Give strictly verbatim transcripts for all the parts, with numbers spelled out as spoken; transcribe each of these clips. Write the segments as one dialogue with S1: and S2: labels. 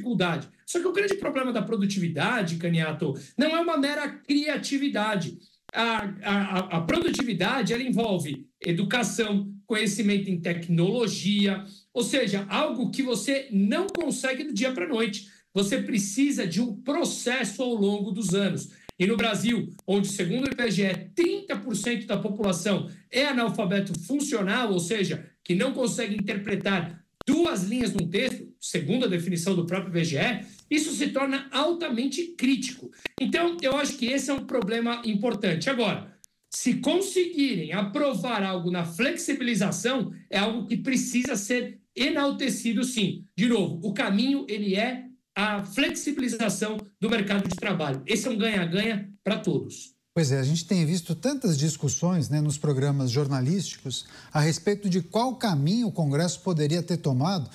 S1: dificuldade. Só que o grande problema da produtividade, Caniato, não é uma mera criatividade. A, a, a produtividade, ela envolve educação, conhecimento em tecnologia, ou seja, algo que você não consegue do dia para a noite. Você precisa de um processo ao longo dos anos. E no Brasil, onde, segundo o I B G E, trinta por cento da população é analfabeto funcional, ou seja, que não consegue interpretar duas linhas num texto, segundo a definição do próprio I B G E, isso se torna altamente crítico. Então, eu acho que esse é um problema importante. Agora, se conseguirem aprovar algo na flexibilização, é algo que precisa ser enaltecido, sim. De novo, o caminho, ele é a flexibilização do mercado de trabalho. Esse é um ganha-ganha para todos.
S2: Pois é, a gente tem visto tantas discussões, né, nos programas jornalísticos a respeito de qual caminho o Congresso poderia ter tomado,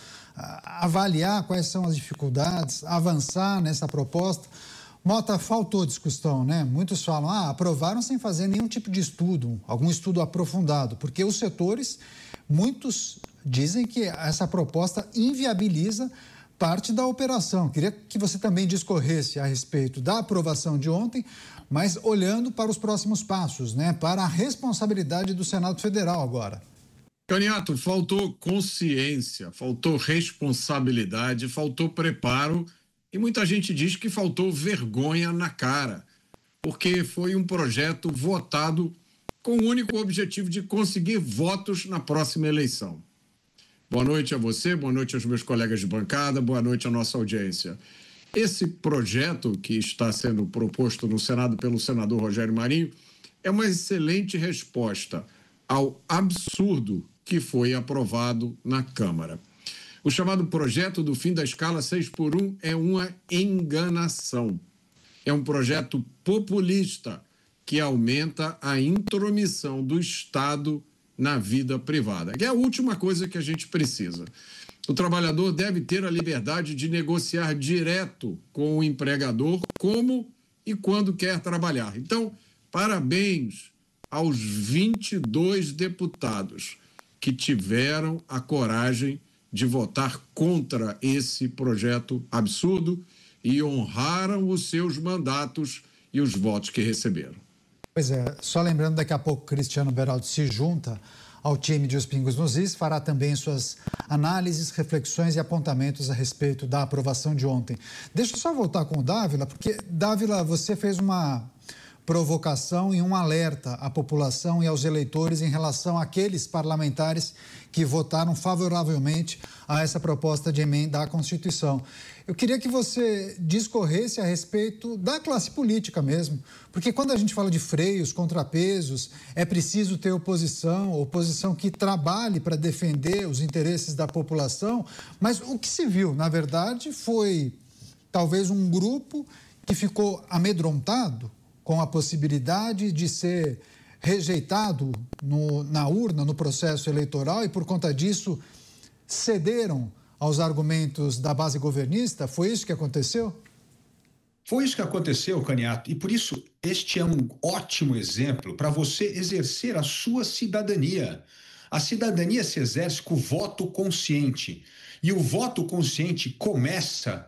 S2: avaliar quais são as dificuldades, avançar nessa proposta. Mota, faltou discussão, né? Muitos falam, ah, aprovaram sem fazer nenhum tipo de estudo, algum estudo aprofundado, porque os setores, muitos dizem que essa proposta inviabiliza parte da operação. Queria que você também discorresse a respeito da aprovação de ontem, mas olhando para os próximos passos, né? Para a responsabilidade do Senado Federal agora.
S3: Caniato, faltou consciência, faltou responsabilidade, faltou preparo e muita gente diz que faltou vergonha na cara, porque foi um projeto votado com o único objetivo de conseguir votos na próxima eleição. Boa noite a você, boa noite aos meus colegas de bancada, boa noite à nossa audiência. Esse projeto que está sendo proposto no Senado pelo senador Rogério Marinho é uma excelente resposta ao absurdo que foi aprovado na Câmara. O chamado projeto do fim da escala seis por um é uma enganação. É um projeto populista que aumenta a intromissão do Estado na vida privada, que é a última coisa que a gente precisa. O trabalhador deve ter a liberdade de negociar direto com o empregador como e quando quer trabalhar. Então, parabéns aos vinte e dois deputados que tiveram a coragem de votar contra esse projeto absurdo e honraram os seus mandatos e os votos que receberam.
S2: Pois é, só lembrando, daqui a pouco Cristiano Beraldo se junta ao time de Os Pingos nos Is, fará também suas análises, reflexões e apontamentos a respeito da aprovação de ontem. Deixa eu só voltar com o Dávila, porque, Dávila, você fez uma provocação e um alerta à população e aos eleitores em relação àqueles parlamentares que votaram favoravelmente a essa proposta de emenda à Constituição. Eu queria que você discorresse a respeito da classe política mesmo, porque quando a gente fala de freios, contrapesos, é preciso ter oposição, oposição que trabalhe para defender os interesses da população, mas o que se viu, na verdade, foi talvez um grupo que ficou amedrontado com a possibilidade de ser rejeitado no, na urna, no processo eleitoral, e por conta disso cederam aos argumentos da base governista? Foi isso que aconteceu?
S4: Foi isso que aconteceu, Caniato, e por isso este é um ótimo exemplo para você exercer a sua cidadania. A cidadania se exerce com o voto consciente, e o voto consciente começa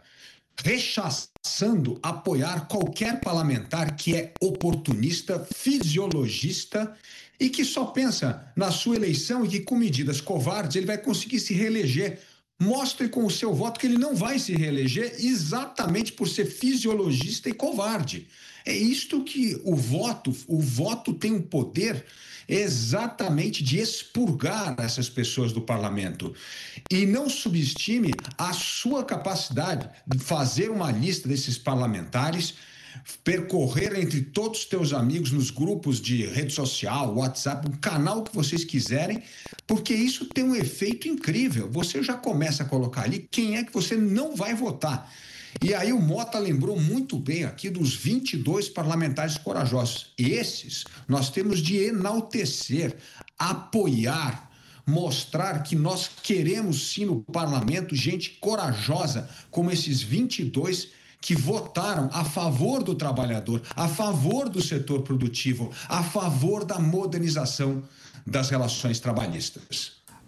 S4: rechaçando apoiar qualquer parlamentar que é oportunista, fisiologista e que só pensa na sua eleição e que com medidas covardes ele vai conseguir se reeleger. Mostre com o seu voto que ele não vai se reeleger exatamente por ser fisiologista e covarde. É isto que o voto, o voto tem um poder exatamente de expurgar essas pessoas do parlamento. E não subestime a sua capacidade de fazer uma lista desses parlamentares, percorrer entre todos os teus amigos nos grupos de rede social, WhatsApp, o canal que vocês quiserem, porque isso tem um efeito incrível. Você já começa a colocar ali quem é que você não vai votar. E aí o Mota lembrou muito bem aqui dos vinte e dois parlamentares corajosos. Esses nós temos de enaltecer, apoiar, mostrar que nós queremos sim no parlamento gente corajosa como esses vinte e dois que votaram a favor do trabalhador, a favor do setor produtivo, a favor da modernização das relações trabalhistas.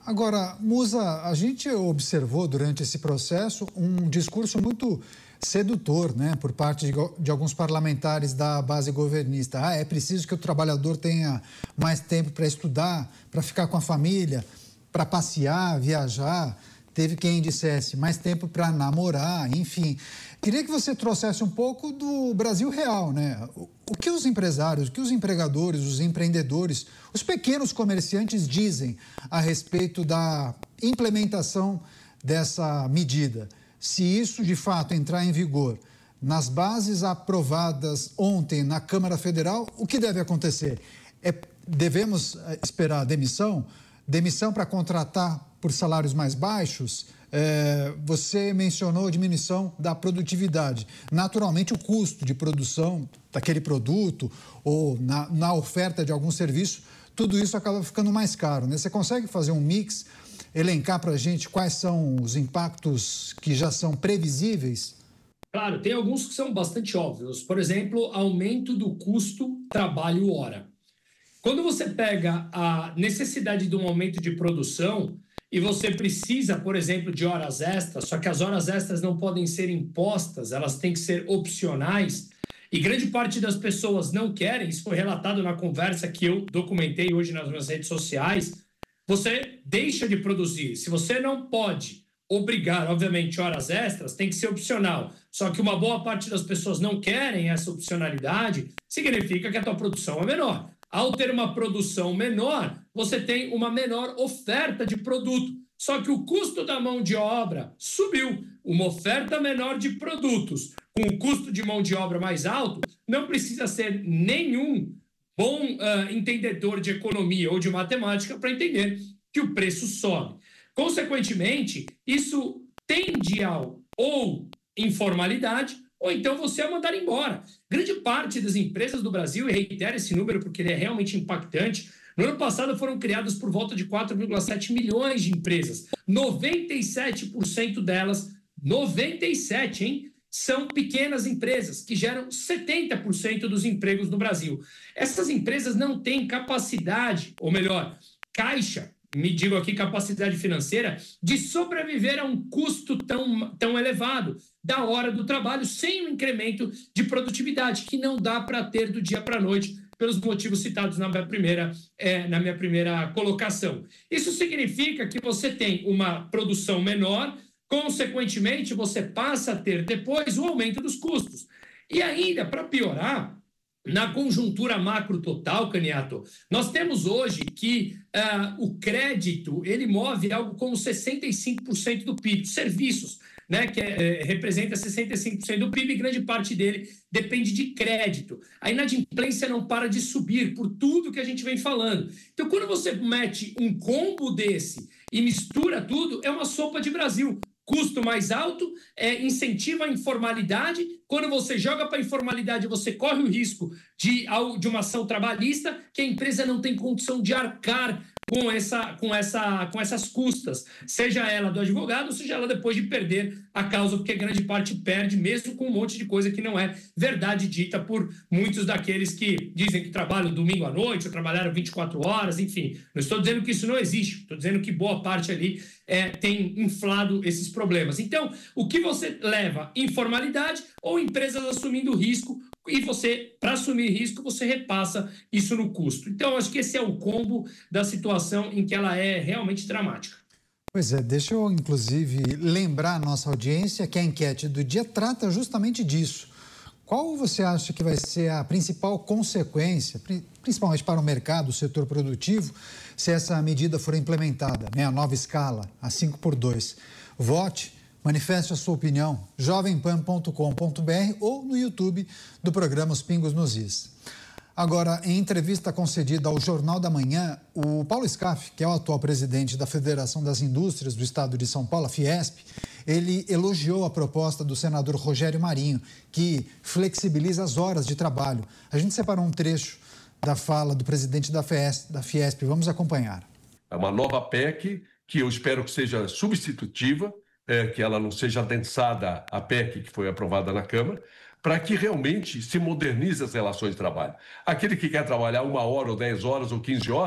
S2: Agora, Musa, a gente observou durante esse processo um discurso muito sedutor, né, por parte de, de alguns parlamentares da base governista. Ah, é preciso que o trabalhador tenha mais tempo para estudar, para ficar com a família, para passear, viajar. Teve quem dissesse mais tempo para namorar, enfim. Queria que você trouxesse um pouco do Brasil real, né? O que os empresários, o que os empregadores, os empreendedores, os pequenos comerciantes dizem a respeito da implementação dessa medida. Se isso, de fato, entrar em vigor nas bases aprovadas ontem na Câmara Federal, o que deve acontecer? É, devemos esperar demissão? Demissão para contratar por salários mais baixos? É, você mencionou a diminuição da produtividade. Naturalmente, o custo de produção daquele produto ou na, na oferta de algum serviço, tudo isso acaba ficando mais caro, né? Você consegue fazer um mix, elencar para a gente quais são os impactos que já são previsíveis?
S1: Claro, tem alguns que são bastante óbvios. Por exemplo, aumento do custo trabalho-hora. Quando você pega a necessidade de um aumento de produção e você precisa, por exemplo, de horas extras, só que as horas extras não podem ser impostas, elas têm que ser opcionais, e grande parte das pessoas não querem, isso foi relatado na conversa que eu documentei hoje nas minhas redes sociais, você deixa de produzir. Se você não pode obrigar, obviamente, horas extras, tem que ser opcional. Só que uma boa parte das pessoas não querem essa opcionalidade, significa que a tua produção é menor. Ao ter uma produção menor, você tem uma menor oferta de produto. Só que o custo da mão de obra subiu. Uma oferta menor de produtos com o custo de mão de obra mais alto não precisa ser nenhum bom uh, entendedor de economia ou de matemática para entender que o preço sobe. Consequentemente, isso tende ao ou informalidade ou então você é mandar embora. Grande parte das empresas do Brasil, e reitero esse número porque ele é realmente impactante, no ano passado foram criadas por volta de quatro vírgula sete milhões de empresas. noventa e sete por cento delas, noventa e sete por cento, hein, são pequenas empresas que geram setenta por cento dos empregos no Brasil. Essas empresas não têm capacidade, ou melhor, caixa, me digo aqui capacidade financeira, de sobreviver a um custo tão, tão elevado da hora do trabalho sem um incremento de produtividade, que não dá para ter do dia para a noite, pelos motivos citados na minha, primeira, é, na minha primeira colocação. Isso significa que você tem uma produção menor, consequentemente, você passa a ter depois o aumento dos custos. E ainda, para piorar, na conjuntura macro total, Caniato, nós temos hoje que uh, o crédito, ele move algo como sessenta e cinco por cento do P I B, serviços, né, que é, é, representa sessenta e cinco por cento do P I B, e grande parte dele depende de crédito. A inadimplência não para de subir por tudo que a gente vem falando. Então, quando você mete um combo desse e mistura tudo, é uma sopa de Brasil. Custo mais alto, é, incentiva a informalidade. Quando você joga para a informalidade, você corre o risco de, de uma ação trabalhista que a empresa não tem condição de arcar com, essa, com, essa, com essas custas, seja ela do advogado, seja ela depois de perder a causa, porque grande parte perde, mesmo com um monte de coisa que não é verdade dita por muitos daqueles que dizem que trabalham domingo à noite ou trabalharam vinte e quatro horas, enfim. Não estou dizendo que isso não existe, estou dizendo que boa parte ali é, tem inflado esses problemas. Então, o que você leva? Informalidade ou empresas assumindo risco, e você, para assumir risco, você repassa isso no custo. Então, acho que esse é o combo da situação em que ela é realmente dramática.
S2: Pois é, deixa eu, inclusive, lembrar a nossa audiência que a enquete do dia trata justamente disso. Qual você acha que vai ser a principal consequência, principalmente para o mercado, o setor produtivo, se essa medida for implementada, né? A nova escala, a cinco por dois? Vote. Manifeste a sua opinião, jovem pan ponto com ponto br ou no YouTube do programa Os Pingos nos Is. Agora, em entrevista concedida ao Jornal da Manhã, o Paulo Scaff, que é o atual presidente da Federação das Indústrias do Estado de São Paulo, a Fiesp, ele elogiou a proposta do senador Rogério Marinho, que flexibiliza as horas de trabalho. A gente separou um trecho da fala do presidente da Fiesp, da Fiesp. Vamos acompanhar.
S5: É uma nova P E C que eu espero que seja substitutiva, É, que ela não seja adensada à P E C que foi aprovada na Câmara, para que realmente se modernize as relações de trabalho. Aquele que quer trabalhar uma hora, ou dez horas, ou quinze horas,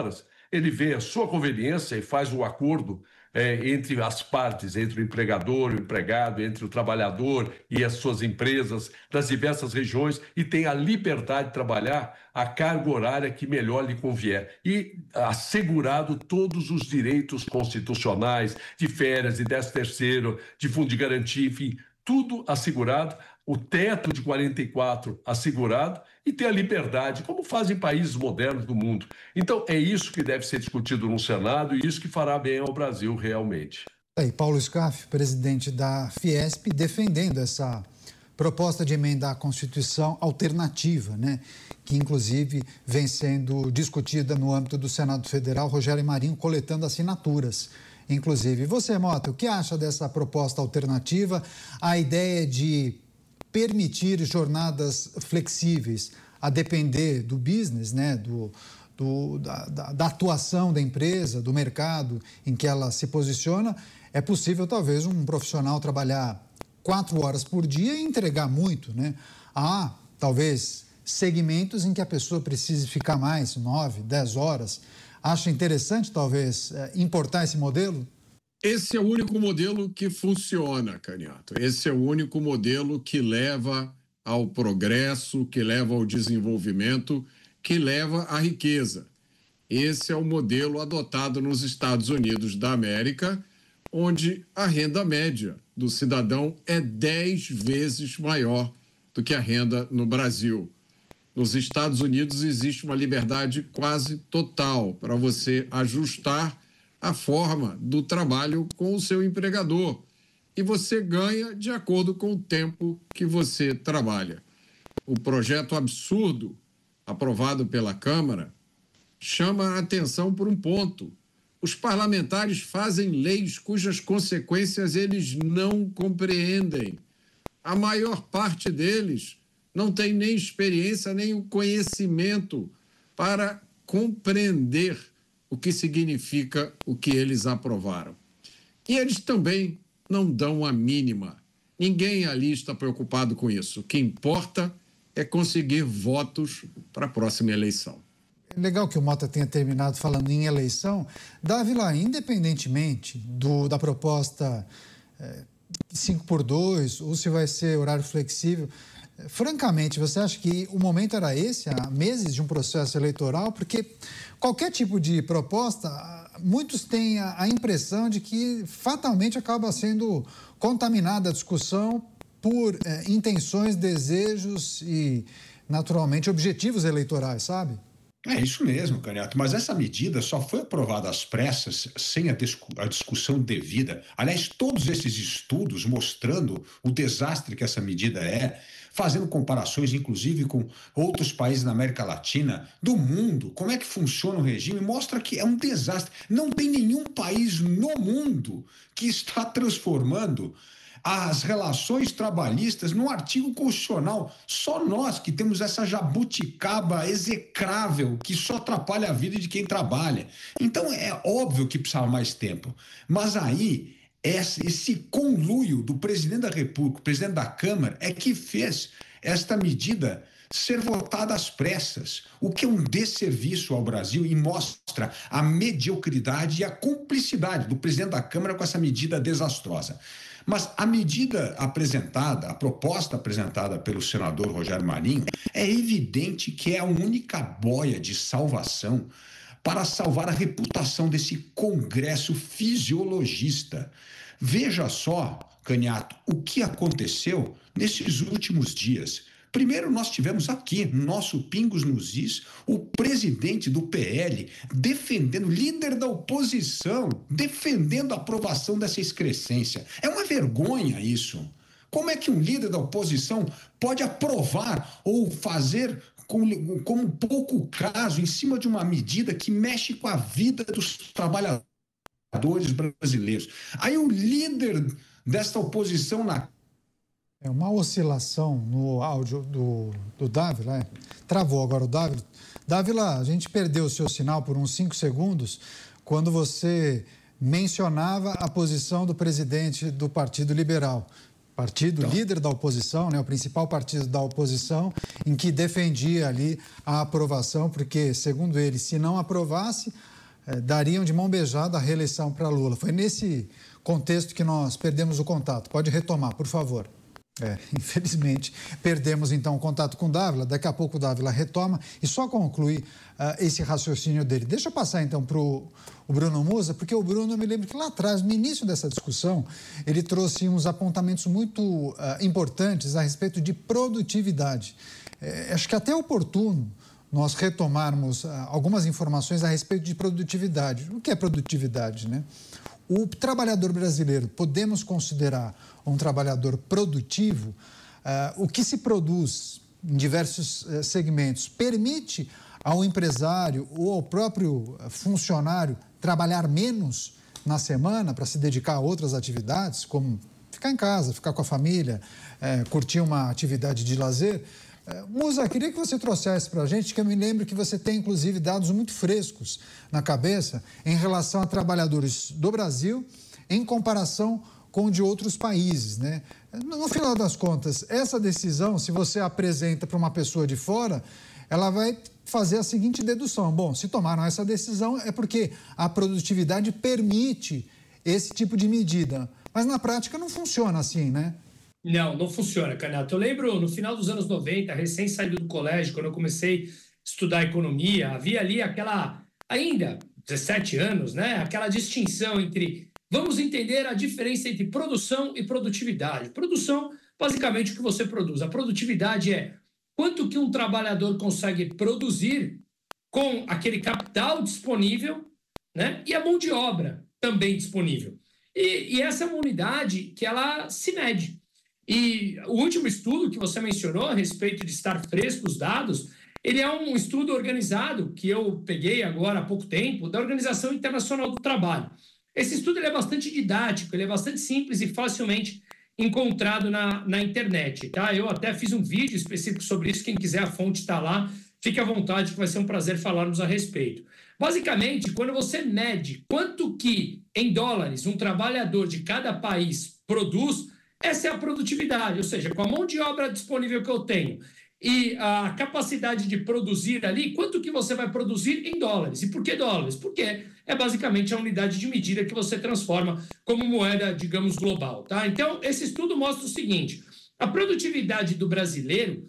S5: ele vê a sua conveniência e faz um acordo é, entre as partes, entre o empregador e o empregado, entre o trabalhador e as suas empresas, das diversas regiões, e tem a liberdade de trabalhar a carga horária que melhor lhe convier. E assegurado todos os direitos constitucionais, de férias, de décimo terceiro, de fundo de garantia, enfim, tudo assegurado, o teto de quarenta e quatro assegurado e ter a liberdade, como fazem países modernos do mundo. Então, é isso que deve ser discutido no Senado e isso que fará bem ao Brasil realmente.
S2: Aí, Paulo Scaff, presidente da Fiesp, defendendo essa proposta de emenda à Constituição alternativa, né? Que inclusive vem sendo discutida no âmbito do Senado Federal, Rogério Marinho coletando assinaturas. Inclusive, você, Mota, o que acha dessa proposta alternativa? A ideia de permitir jornadas flexíveis a depender do business, né? do, do, da, da, da atuação da empresa, do mercado em que ela se posiciona. É possível, talvez, um profissional trabalhar quatro horas por dia e entregar muito, né? Há, talvez, segmentos em que a pessoa precise ficar mais, nove, dez horas. Acha interessante, talvez, importar esse modelo?
S3: Esse é o único modelo que funciona, Caniato. Esse é o único modelo que leva ao progresso, que leva ao desenvolvimento, que leva à riqueza. Esse é o modelo adotado nos Estados Unidos da América, onde a renda média do cidadão é dez vezes maior do que a renda no Brasil. Nos Estados Unidos existe uma liberdade quase total para você ajustar a forma do trabalho com o seu empregador e você ganha de acordo com o tempo que você trabalha. O projeto absurdo aprovado pela Câmara chama a atenção por um ponto. Os parlamentares fazem leis cujas consequências eles não compreendem. A maior parte deles não tem nem experiência, nem o conhecimento para compreender o que significa o que eles aprovaram. E eles também não dão a mínima. Ninguém ali está preocupado com isso. O que importa é conseguir votos para a próxima eleição.
S2: Legal que o Mota tenha terminado falando em eleição. Dávila, independentemente do, da proposta é, cinco por dois, ou se vai ser horário flexível, francamente, você acha que o momento era esse, há meses de um processo eleitoral? Porque qualquer tipo de proposta, muitos têm a, a impressão de que fatalmente acaba sendo contaminada a discussão por é, intenções, desejos e, naturalmente, objetivos eleitorais, sabe?
S4: É isso mesmo, Caniato, mas essa medida só foi aprovada às pressas, sem a, discu- a discussão devida. Aliás, todos esses estudos mostrando o desastre que essa medida é, fazendo comparações, inclusive, com outros países da América Latina, do mundo, como é que funciona o regime, mostra que é um desastre. Não tem nenhum país no mundo que está transformando as relações trabalhistas num artigo constitucional. Só nós que temos essa jabuticaba execrável que só atrapalha a vida de quem trabalha. Então é óbvio que precisava mais tempo. Mas aí, esse conluio do presidente da República, presidente da Câmara, é que fez esta medida ser votada às pressas, o que é um desserviço ao Brasil e mostra a mediocridade e a cumplicidade do presidente da Câmara com essa medida desastrosa. Mas a medida apresentada, a proposta apresentada pelo senador Rogério Marinho, é evidente que é a única boia de salvação para salvar a reputação desse Congresso fisiologista. Veja só, Caniato, o que aconteceu nesses últimos dias. Primeiro, nós tivemos aqui, no nosso Pingos nos Is, o presidente do P L defendendo, líder da oposição, defendendo a aprovação dessa excrescência. É uma vergonha isso. Como é que um líder da oposição pode aprovar ou fazer como, como pouco caso em cima de uma medida que mexe com a vida dos trabalhadores brasileiros? Aí o líder desta oposição na
S2: É uma oscilação no áudio do, do Dávila, é. Travou agora o Dávila. Dávila, a gente perdeu o seu sinal por uns cinco segundos quando você mencionava a posição do presidente do Partido Liberal. Partido então. líder da oposição, né, o principal partido da oposição, em que defendia ali a aprovação, porque, segundo ele, se não aprovasse, eh, dariam de mão beijada a reeleição para Lula. Foi nesse contexto que nós perdemos o contato. Pode retomar, por favor. É, infelizmente, perdemos então o contato com o Dávila. Daqui a pouco o Dávila retoma e só conclui uh, esse raciocínio dele. Deixa eu passar então para o Bruno Musa, porque o Bruno, eu me lembro que lá atrás, no início dessa discussão, ele trouxe uns apontamentos muito uh, importantes a respeito de produtividade. É, acho que até é oportuno nós retomarmos uh, algumas informações a respeito de produtividade. O que é produtividade, né? O trabalhador brasileiro, podemos considerar um trabalhador produtivo? Uh, o que se produz em diversos uh, segmentos permite ao empresário ou ao próprio funcionário trabalhar menos na semana para se dedicar a outras atividades, como ficar em casa, ficar com a família, uh, curtir uma atividade de lazer? Uh, Musa, queria que você trouxesse para a gente, que eu me lembro que você tem, inclusive, dados muito frescos na cabeça em relação a trabalhadores do Brasil em comparação com de outros países, né? No final das contas, essa decisão, se você apresenta para uma pessoa de fora, ela vai fazer a seguinte dedução: bom, se tomaram essa decisão é porque a produtividade permite esse tipo de medida. Mas na prática não funciona assim, né?
S1: Não, não funciona, Canhato. Eu lembro, no final dos anos noventa, recém saído do colégio, quando eu comecei a estudar economia, havia ali aquela, ainda, dezessete anos, né? Aquela distinção entre, vamos entender a diferença entre produção e produtividade. Produção, basicamente, o que você produz. A produtividade é quanto que um trabalhador consegue produzir com aquele capital disponível, né? E a mão de obra também disponível. E, e essa é uma unidade que ela se mede. E o último estudo que você mencionou a respeito de estar fresco os dados, ele é um estudo organizado que eu peguei agora há pouco tempo da Organização Internacional do Trabalho. Esse estudo ele é bastante didático, ele é bastante simples e facilmente encontrado na, na internet, tá? Eu até fiz um vídeo específico sobre isso, quem quiser a fonte está lá, fique à vontade que vai ser um prazer falarmos a respeito. Basicamente, quando você mede quanto que, em dólares, um trabalhador de cada país produz, essa é a produtividade, ou seja, com a mão de obra disponível que eu tenho e a capacidade de produzir ali, quanto que você vai produzir em dólares. E por que dólares? Porque é basicamente a unidade de medida que você transforma como moeda, digamos, global, tá? Então, esse estudo mostra o seguinte: a produtividade do brasileiro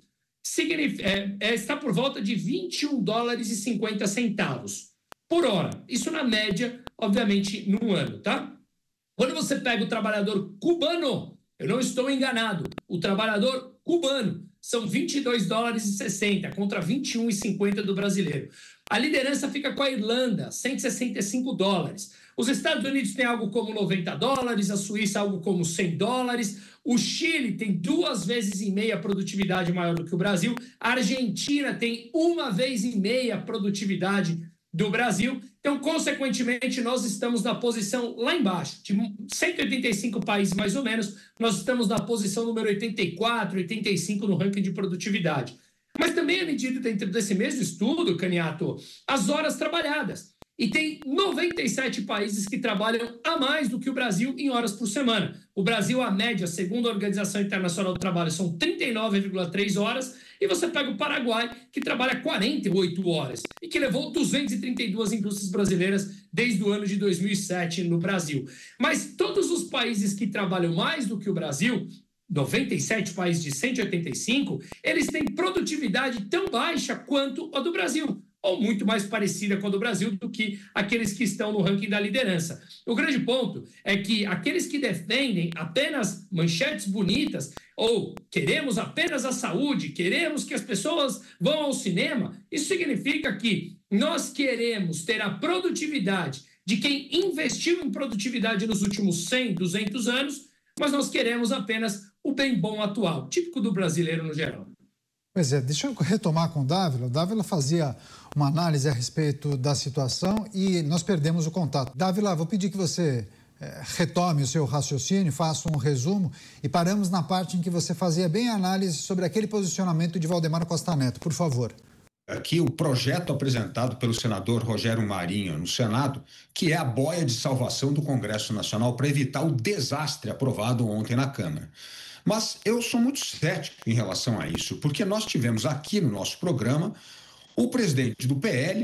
S1: é, é, está por volta de vinte e um dólares e cinquenta centavos por hora. Isso na média, obviamente, no ano, tá? Quando você pega o trabalhador cubano, eu não estou enganado, o trabalhador cubano são vinte e dois dólares e sessenta contra vinte e um e cinquenta do brasileiro. A liderança fica com a Irlanda, cento e sessenta e cinco dólares. Os Estados Unidos têm algo como noventa dólares, a Suíça algo como cem dólares, o Chile tem duas vezes e meia produtividade maior do que o Brasil, a Argentina tem uma vez e meia produtividade do Brasil. Então, consequentemente, nós estamos na posição lá embaixo, de cento e oitenta e cinco países mais ou menos, nós estamos na posição número oitenta e quatro, oitenta e cinco no ranking de produtividade. Mas também é medido dentro desse mesmo estudo, Canhato, as horas trabalhadas. E tem noventa e sete países que trabalham a mais do que o Brasil em horas por semana. O Brasil, a média, segundo a Organização Internacional do Trabalho, são trinta e nove vírgula três horas. E você pega o Paraguai, que trabalha quarenta e oito horas e que levou duzentas e trinta e duas indústrias brasileiras desde o ano de dois mil e sete no Brasil. Mas todos os países que trabalham mais do que o Brasil, noventa e sete países de cento e oitenta e cinco, eles têm produtividade tão baixa quanto a do Brasil, ou muito mais parecida com a do Brasil do que aqueles que estão no ranking da liderança. O grande ponto é que aqueles que defendem apenas manchetes bonitas, ou queremos apenas a saúde, queremos que as pessoas vão ao cinema, isso significa que nós queremos ter a produtividade de quem investiu em produtividade nos últimos cem, duzentos anos, mas nós queremos apenas o bem bom atual, típico do brasileiro no geral.
S2: Pois é, deixa eu retomar com o Dávila. O Dávila fazia uma análise a respeito da situação e nós perdemos o contato. Dávila, vou pedir que você é, retome o seu raciocínio, faça um resumo e paramos na parte em que você fazia bem a análise sobre aquele posicionamento de Valdemar Costa Neto, por favor.
S4: Aqui o projeto apresentado pelo senador Rogério Marinho no Senado, que é a boia de salvação do Congresso Nacional para evitar o desastre aprovado ontem na Câmara. Mas eu sou muito cético em relação a isso, porque nós tivemos aqui no nosso programa o presidente do P L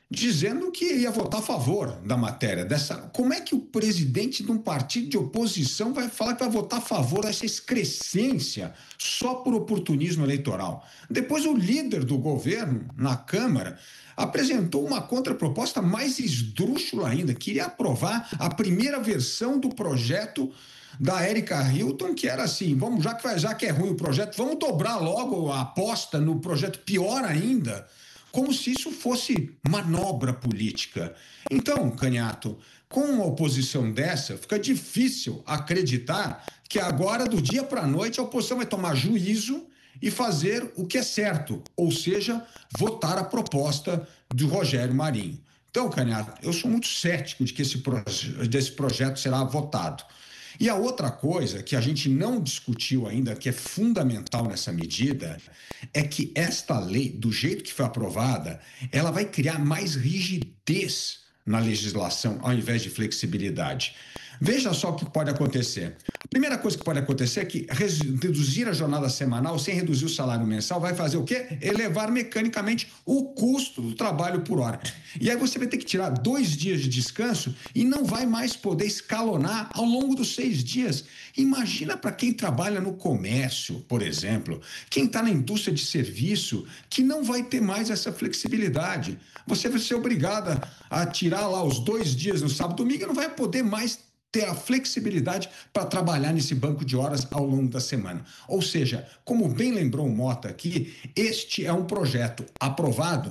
S4: dizendo que ia votar a favor da matéria. Dessa... Como é que o presidente de um partido de oposição vai falar que vai votar a favor dessa excrescência só por oportunismo eleitoral? Depois o líder do governo, na Câmara, apresentou uma contraproposta mais esdrúxula ainda, queria aprovar a primeira versão do projeto da Erika Hilton, que era assim, vamos, já que, já que é ruim o projeto, vamos dobrar logo a aposta no projeto, pior ainda, como se isso fosse manobra política. Então, Canhato, com uma oposição dessa, fica difícil acreditar que agora, do dia para a noite, a oposição vai tomar juízo e fazer o que é certo, ou seja, votar a proposta do Rogério Marinho. Então, Canhato, eu sou muito cético de que esse, proje- desse projeto será votado. E a outra coisa que a gente não discutiu ainda, que é fundamental nessa medida, é que esta lei, do jeito que foi aprovada, ela vai criar mais rigidez na legislação, ao invés de flexibilidade. Veja só o que pode acontecer. A primeira coisa que pode acontecer é que reduzir a jornada semanal sem reduzir o salário mensal vai fazer o quê? Elevar mecanicamente o custo do trabalho por hora. E aí você vai ter que tirar dois dias de descanso e não vai mais poder escalonar ao longo dos seis dias. Imagina para quem trabalha no comércio, por exemplo, quem está na indústria de serviço, que não vai ter mais essa flexibilidade. Você vai ser obrigada a tirar lá os dois dias no sábado e domingo e não vai poder mais ter a flexibilidade para trabalhar nesse banco de horas ao longo da semana. Ou seja, como bem lembrou o Mota aqui, este é um projeto aprovado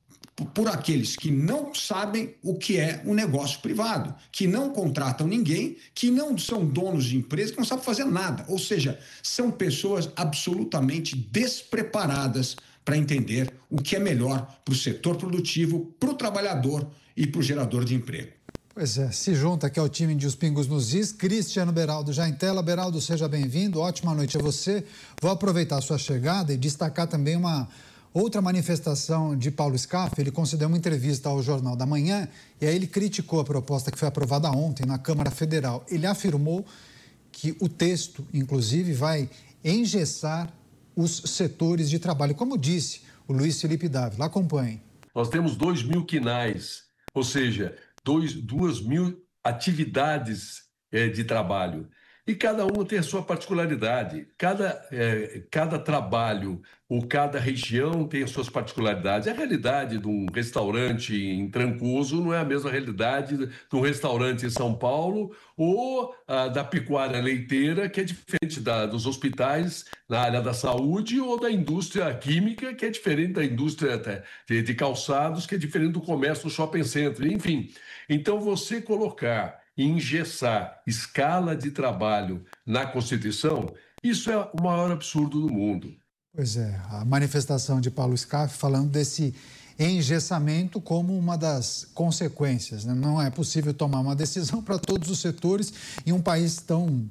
S4: por aqueles que não sabem o que é um negócio privado, que não contratam ninguém, que não são donos de empresa, que não sabem fazer nada. Ou seja, são pessoas absolutamente despreparadas para entender o que é melhor para o setor produtivo, para o trabalhador e para o gerador de emprego.
S2: Pois é, se junta aqui ao time de Os Pingos nos Is, Cristiano Beraldo já em tela. Beraldo, seja bem-vindo, ótima noite a você. Vou aproveitar a sua chegada e destacar também uma outra manifestação de Paulo Scaff. Ele concedeu uma entrevista ao Jornal da Manhã e aí ele criticou a proposta que foi aprovada ontem na Câmara Federal. Ele afirmou que o texto, inclusive, vai engessar os setores de trabalho, como disse o Luiz Felipe Dávila. Acompanhe.
S5: Nós temos dois mil quinais, ou seja, dois, duas mil atividades é, de trabalho. E cada uma tem a sua particularidade. Cada, é, cada trabalho ou cada região tem as suas particularidades. A realidade de um restaurante em Trancoso não é a mesma realidade de um restaurante em São Paulo ou a da pecuária leiteira, que é diferente da, dos hospitais na área da saúde, ou da indústria química, que é diferente da indústria de, de calçados, que é diferente do comércio do shopping center. Enfim, então você colocar engessar escala de trabalho na Constituição, isso é o maior absurdo do mundo.
S2: Pois é, a manifestação de Paulo Scaff falando desse engessamento como uma das consequências, né? Não é possível tomar uma decisão para todos os setores em um país tão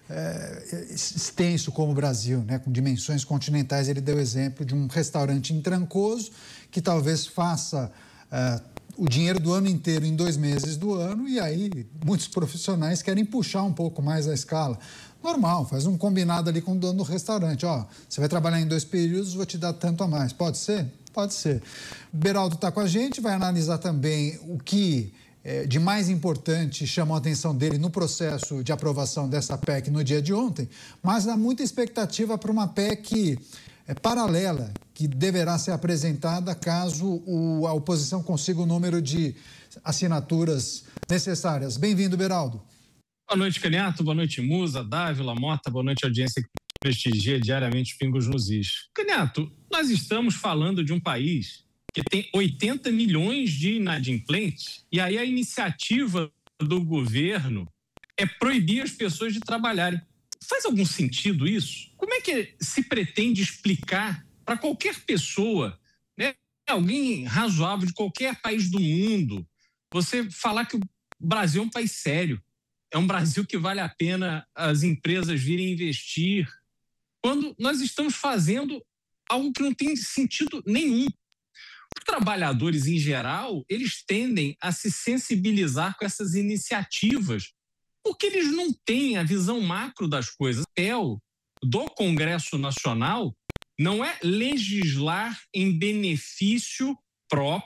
S2: é, extenso como o Brasil, né? Com dimensões continentais. Ele deu exemplo de um restaurante em Trancoso que talvez faça é, o dinheiro do ano inteiro em dois meses do ano, e aí muitos profissionais querem puxar um pouco mais a escala. Normal, faz um combinado ali com o dono do restaurante. Ó, você vai trabalhar em dois períodos, vou te dar tanto a mais. Pode ser? Pode ser. Beraldo está com a gente, vai analisar também o que é, de mais importante chamou a atenção dele no processo de aprovação dessa P E C no dia de ontem, mas há muita expectativa para uma P E C é, paralela, que deverá ser apresentada caso o, a oposição consiga o número de assinaturas necessárias. Bem-vindo, Beraldo.
S6: Boa noite, Canhato. Boa noite, Musa, Dávila, Mota. Boa noite, audiência que prestigia diariamente os Pingos nos Is. Canhato, nós estamos falando de um país que tem oitenta milhões de inadimplentes, e aí a iniciativa do governo é proibir as pessoas de trabalharem. Faz algum sentido isso? Como é que se pretende explicar para qualquer pessoa, né, alguém razoável de qualquer país do mundo, você falar que o Brasil é um país sério, é um Brasil que vale a pena as empresas virem investir, quando nós estamos fazendo algo que não tem sentido nenhum? Os trabalhadores, em geral, eles tendem a se sensibilizar com essas iniciativas, porque eles não têm a visão macro das coisas. O papel do Congresso Nacional não é legislar em benefício próprio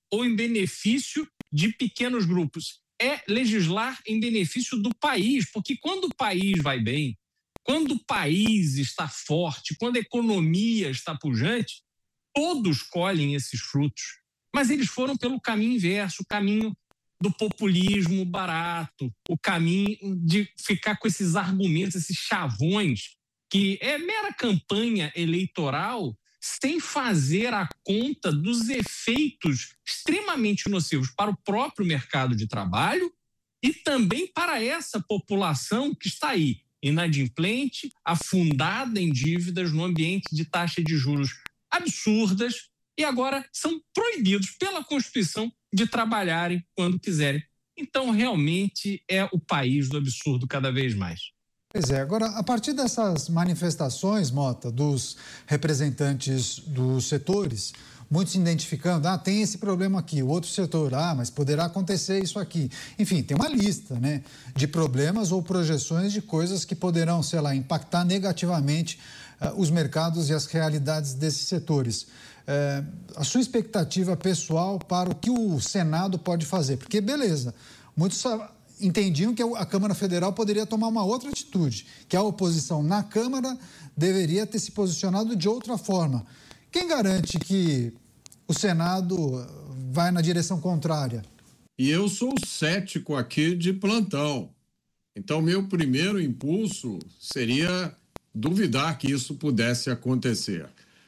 S6: ou em benefício de pequenos grupos. É legislar em benefício do país, porque quando o país vai bem, quando o país está forte, quando a economia está pujante, todos colhem esses frutos. Mas eles foram pelo caminho inverso, o caminho do populismo barato, o caminho de ficar com esses argumentos, esses chavões, que é mera campanha eleitoral, sem fazer a conta dos efeitos extremamente nocivos para o próprio mercado de trabalho e também para essa população que está aí, inadimplente, afundada em dívidas no ambiente de taxa de juros absurdas e agora são proibidos pela Constituição de trabalharem quando quiserem. Então, realmente, é o país do absurdo cada vez mais.
S2: Pois é, agora, a partir dessas manifestações, Mota, dos representantes dos setores, muitos identificando, ah, tem esse problema aqui, o outro setor, ah, mas poderá acontecer isso aqui. Enfim, tem uma lista, né, de problemas ou projeções de coisas que poderão, sei lá, impactar negativamente uh, os mercados e as realidades desses setores. Uh, a sua expectativa pessoal para o que o Senado pode fazer? Porque, beleza, muitos entendiam que a Câmara Federal poderia tomar uma outra atitude, que a oposição na Câmara deveria ter se posicionado de outra forma. Quem garante que o Senado vai na direção contrária?
S3: E eu sou cético aqui de plantão. Então, meu primeiro impulso seria duvidar que isso pudesse acontecer.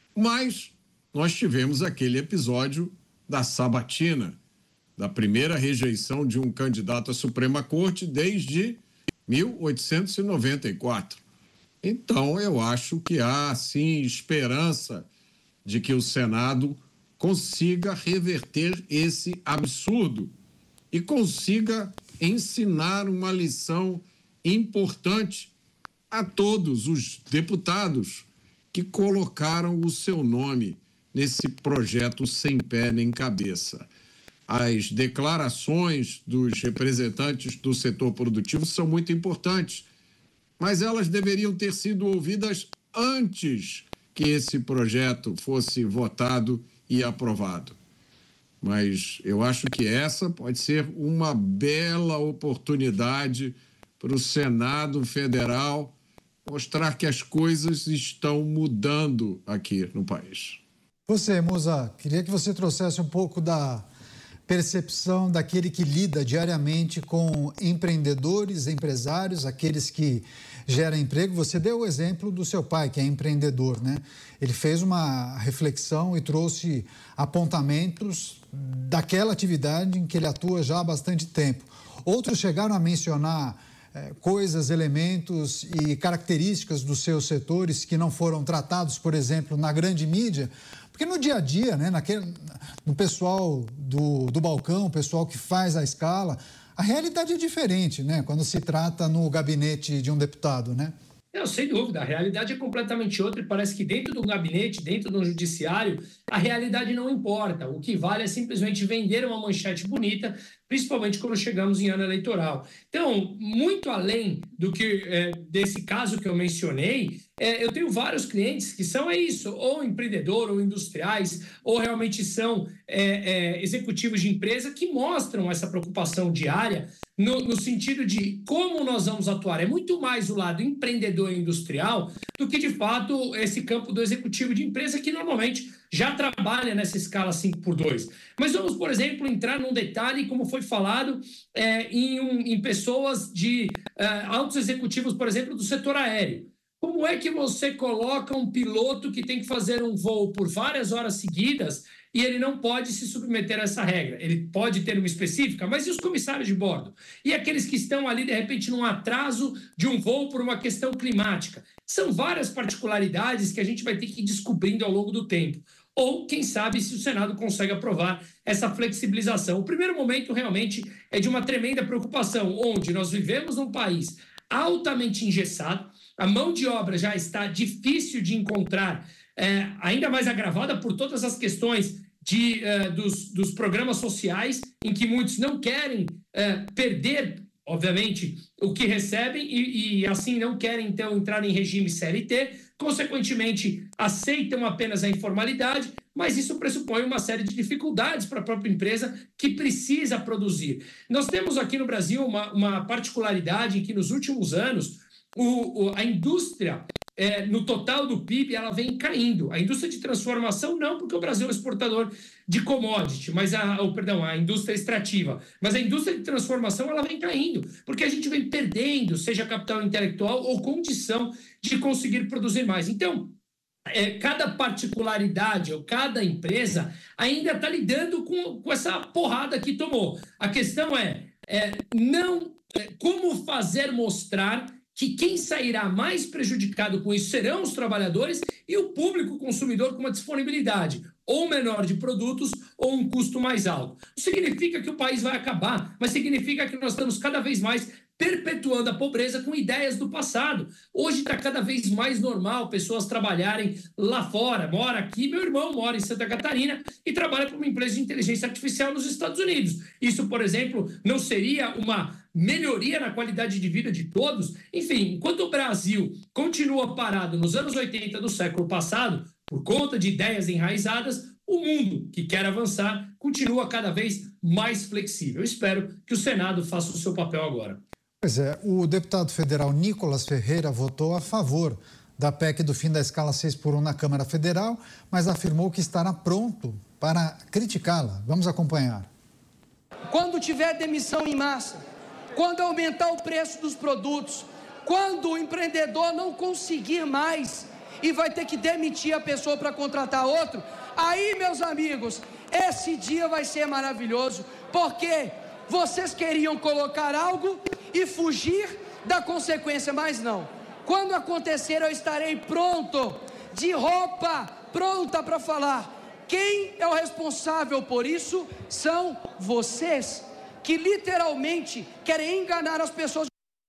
S3: Mas nós tivemos aquele episódio da sabatina, da primeira rejeição de um candidato à Suprema Corte desde mil oitocentos e noventa e quatro. Então, eu acho que há, sim, esperança de que o Senado consiga reverter esse absurdo e consiga ensinar uma lição importante a todos os deputados que colocaram o seu nome nesse projeto sem pé nem cabeça. As declarações dos representantes do setor produtivo são muito importantes, mas elas deveriam ter sido ouvidas antes que esse projeto fosse votado e aprovado. Mas eu acho que essa pode ser uma bela oportunidade para o Senado Federal mostrar que as coisas estão mudando aqui no país.
S2: Você, Musa, queria que você trouxesse um pouco da percepção daquele que lida diariamente com empreendedores, empresários, aqueles que geram emprego. Você deu o exemplo do seu pai, que é empreendedor, né? Ele fez uma reflexão e trouxe apontamentos daquela atividade em que ele atua já há bastante tempo. Outros chegaram a mencionar eh, coisas, elementos e características dos seus setores que não foram tratados, por exemplo, na grande mídia. Porque no dia a dia, né, naquele, no pessoal do, do balcão, o pessoal que faz a escala, a realidade é diferente, né, quando se trata no gabinete de um deputado, né?
S1: Não, sem dúvida, a realidade é completamente outra e parece que dentro do gabinete, dentro do judiciário, a realidade não importa. O que vale é simplesmente vender uma manchete bonita, principalmente quando chegamos em ano eleitoral. Então, muito além do que é, desse caso que eu mencionei, é, eu tenho vários clientes que são é isso, ou empreendedor, ou industriais, ou realmente são é, é, executivos de empresa que mostram essa preocupação diária no, no sentido de como nós vamos atuar. É muito mais o lado empreendedor e industrial do que, de fato, esse campo do executivo de empresa que normalmente já trabalha nessa escala cinco por dois. Mas vamos, por exemplo, entrar num detalhe, como foi falado, é, em, um, em pessoas de é, altos executivos, por exemplo, do setor aéreo. Como é que você coloca um piloto que tem que fazer um voo por várias horas seguidas e ele não pode se submeter a essa regra? Ele pode ter uma específica, mas e os comissários de bordo? E aqueles que estão ali, de repente, num atraso de um voo por uma questão climática? São várias particularidades que a gente vai ter que ir descobrindo ao longo do tempo. Ou, quem sabe, se o Senado consegue aprovar essa flexibilização. O primeiro momento, realmente, é de uma tremenda preocupação, onde nós vivemos num país altamente engessado, a mão de obra já está difícil de encontrar, é, ainda mais agravada por todas as questões de, uh, dos, dos programas sociais, em que muitos não querem uh, perder, obviamente, o que recebem e, e assim não querem, então, entrar em regime C L T, consequentemente, aceitam apenas a informalidade, mas isso pressupõe uma série de dificuldades para a própria empresa que precisa produzir. Nós temos aqui no Brasil uma, uma particularidade em que, nos últimos anos, o, o, a indústria, é, no total do P I B, ela vem caindo. A indústria de transformação não, porque o Brasil é um exportador de commodity, mas a, oh, perdão, a indústria extrativa. Mas a indústria de transformação, ela vem caindo, porque a gente vem perdendo, seja capital intelectual ou condição de conseguir produzir mais. Então, É, cada particularidade ou cada empresa ainda está lidando com, com essa porrada que tomou. A questão é, é não é, como fazer mostrar que quem sairá mais prejudicado com isso serão os trabalhadores e o público consumidor com uma disponibilidade ou menor de produtos ou um custo mais alto. Não significa que o país vai acabar, mas significa que nós estamos cada vez mais perpetuando a pobreza com ideias do passado. Hoje está cada vez mais normal pessoas trabalharem lá fora. Mora aqui, meu irmão mora em Santa Catarina e trabalha para uma empresa de inteligência artificial nos Estados Unidos. Isso, por exemplo, não seria uma melhoria na qualidade de vida de todos? Enfim, enquanto o Brasil continua parado nos anos oitenta do século passado, por conta de ideias enraizadas, o mundo que quer avançar continua cada vez mais flexível. Eu espero que o Senado faça o seu papel agora.
S2: Pois é, o deputado federal Nicolas Ferreira votou a favor da P E C do fim da escala seis por um na Câmara Federal, mas afirmou que estará pronto para criticá-la. Vamos acompanhar.
S7: Quando tiver demissão em massa, quando aumentar o preço dos produtos, quando o empreendedor não conseguir mais e vai ter que demitir a pessoa para contratar outro, aí, meus amigos, esse dia vai ser maravilhoso, porque vocês queriam colocar algo e fugir da consequência, mas não. Quando acontecer, eu estarei pronto, de roupa pronta para falar. Quem é o responsável por isso são vocês, que literalmente querem enganar as pessoas.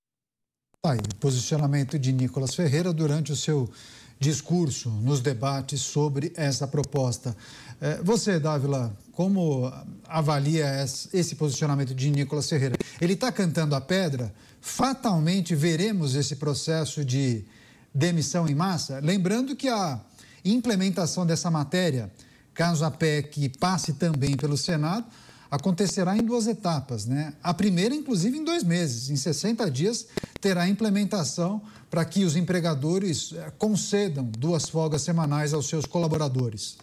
S2: Aí, posicionamento de Nicolas Ferreira durante o seu discurso nos debates sobre essa proposta. Você, Dávila, como avalia esse posicionamento de Nicolas Ferreira? Ele está cantando a pedra? Fatalmente veremos esse processo de demissão em massa? Lembrando que a implementação dessa matéria, caso a P E C passe também pelo Senado, acontecerá em duas etapas, né? A primeira, inclusive, em dois meses. Em sessenta dias, terá implementação para que os empregadores concedam duas folgas semanais aos seus colaboradores.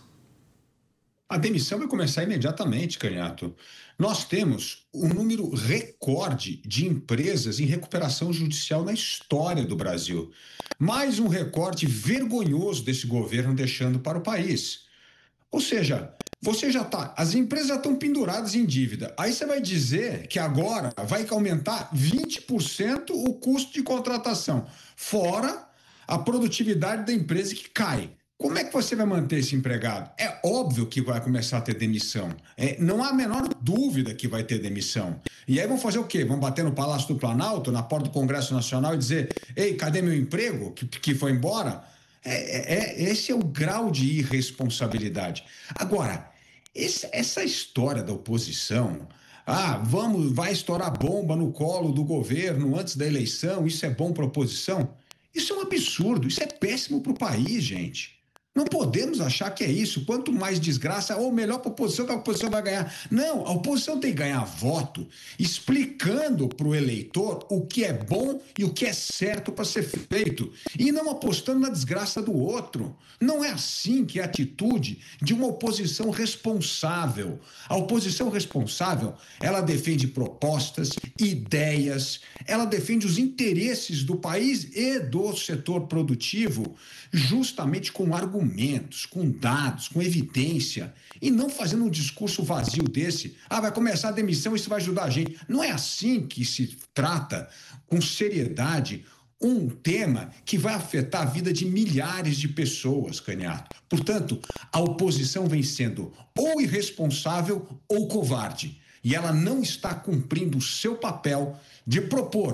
S4: A demissão vai começar imediatamente, Canhato. Nós temos um número recorde de empresas em recuperação judicial na história do Brasil. Mais um recorte vergonhoso desse governo deixando para o país. Ou seja, você já está, as empresas já estão penduradas em dívida. Aí você vai dizer que agora vai aumentar vinte por cento o custo de contratação, fora a produtividade da empresa que cai. Como é que você vai manter esse empregado? É óbvio que vai começar a ter demissão. É, não há a menor dúvida que vai ter demissão. E aí vão fazer o quê? Vão bater no Palácio do Planalto, na porta do Congresso Nacional e dizer: ei, cadê meu emprego que, que foi embora? É, é, esse é o grau de irresponsabilidade. Agora, esse, essa história da oposição, ah, vamos, vai estourar bomba no colo do governo antes da eleição, isso é bom para a oposição? Isso é um absurdo, isso é péssimo para o país, gente. Não podemos achar que é isso. Quanto mais desgraça, ou melhor para a oposição, que a oposição vai ganhar. Não, a oposição tem que ganhar voto explicando para o eleitor o que é bom e o que é certo para ser feito. E não apostando na desgraça do outro. Não é assim que é a atitude de uma oposição responsável. A oposição responsável, ela defende propostas, ideias, ela defende os interesses do país e do setor produtivo, justamente com argumentos, com dados, com evidência, e não fazendo um discurso vazio desse. Ah, vai começar a demissão, isso vai ajudar a gente. Não é assim que se trata, com seriedade, um tema que vai afetar a vida de milhares de pessoas, Canhato. Portanto, a oposição vem sendo ou irresponsável ou covarde. E ela não está cumprindo o seu papel de propor